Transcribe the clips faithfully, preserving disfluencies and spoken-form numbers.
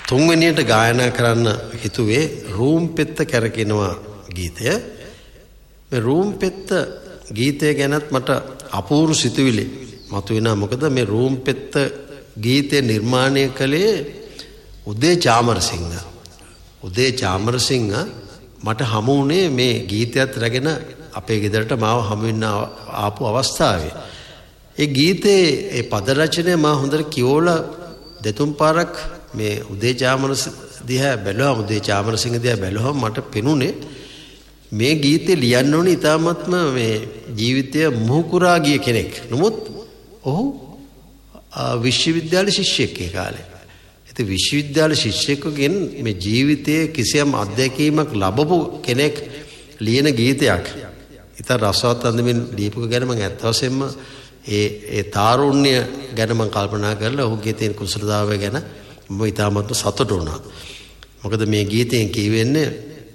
තුන්වෙනියට ගායනා කරන්න හිතුවේ රූම් පෙත්ත කැරකෙනවා ගීතය. මේ රූම් පෙත්ත ගීතය ගැනත් මට අපූර්ව සිතුවිලි මතුවෙනවා. මොකද මේ රූම් පෙත්ත ගීතය නිර්මාණය කළේ උදේ චාමරසිංහ. උදේ චාමරසිංහ මට හමු වුණේ මේ ගීතයත් රැගෙන අපේ ගෙදරට මාව හමු වෙන්න ආපු අවස්ථාවේ. ඒ ගීතේ ඒ පද රචනය මා හොඳට කියවලා දෙතුන් පාරක් මේ උදේ චාමරසිංහ දිහා බැලුවම උදේ චාමරසිංහ දිහා බැලුවම මට පෙනුනේ මේ ගීතේ ලියන්න ඕනේ ඊටාත්ම මේ ජීවිතය මුහුකුරා ගිය කෙනෙක්. නමුත් ඔහු විශ්වවිද්‍යාල ශිෂ්‍යෙක් ඒ කාලේ. ඉතින් විශ්වවිද්‍යාල ශිෂ්‍යෙකුගෙන් මේ ජීවිතයේ කිසියම් අත්දැකීමක් ලැබපු කෙනෙක් ලියන ගීතයක්. ඉතින් රසවත් අන්දමින් ලියපු ගැන මම ඇත්ත වශයෙන්ම ඒ ඒ තාරුණ්‍ය ගැන මම කල්පනා කරලා ඔහුගේ තියෙන කුසලතාවය ගැන මම ඊටමත් සතුටු වුණා. මොකද මේ ගීතයෙන් කියවෙන්නේ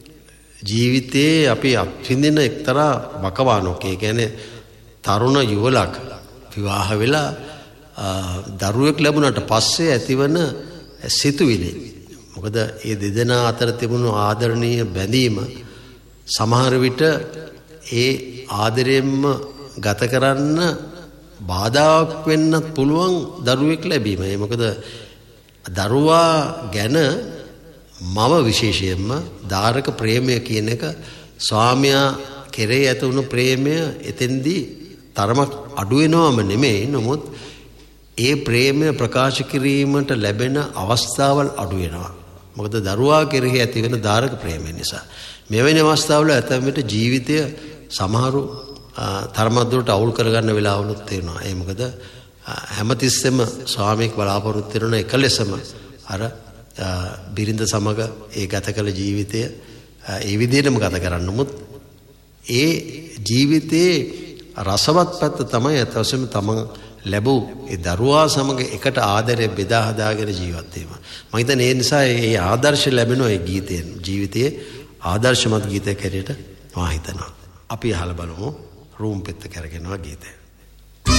ජීවිතයේ අපි අත්විඳින එක්තරා වකවානුවක්. ඒ කියන්නේ තරුණ යුවලක් විවාහ වෙලා දරුවෙක් ලැබුණාට පස්සේ ඇතිවන සිතුවිලි. මොකද මේ දෙදෙනා අතර තිබුණු ආදරණීය බැඳීම සමහර විට ඒ ආදරයෙන්ම ගත කරන්න බාධාවක් වෙන්නත් පුළුවන් දරුවෙක් ලැබීම. ඒ මොකද දරුවා ගැන මම විශේෂයෙන්ම දාරක ප්‍රේමය කියන එක ස්වාමියා කෙරේ ඇති වුණු ප්‍රේමය එතෙන්දී තරමක් අඩු වෙනවම නෙමෙයි. නමුත් ඒ ප්‍රේමය ප්‍රකාශ කිරීමට ලැබෙන අවස්ථාවල් අඩු වෙනවා. මොකද දරුවා කෙරෙහි ඇති වෙන දාරක ප්‍රේමය නිසා. මෙවැනි අවස්ථාවල ඇතැම් විට ජීවිතය සමහරු තරමක් දුරට අවුල් කරගන්න වෙලාවලුත් තියෙනවා. ඒ මොකද හැමතිස්සෙම ස්වාමියෙක් බලාපොරොත්තු වෙන එක ලෙසම අර බිරිඳ සමග ඒ ගත කළ ජීවිතය ඒ විදිහටම ගත කරන්න. නමුත් ඒ ජීවිතයේ රසවත් පැත්ත තමයි අතවසම තමන් ලැබූ ඒ දරුවා සමග එකට ආදරය බෙදා හදාගෙන ජීවත් වීම. මම හිතන්නේ ඒ නිසා ඒ ආදර්ශ ලැබෙන ඒ ගීතයෙන් ජීවිතයේ ආදර්ශමත් ගීතයක් හැටියට මම හිතනවා. අපි අහලා බලමු රූම් පෙත්ත කැරගෙනවා ගීතය.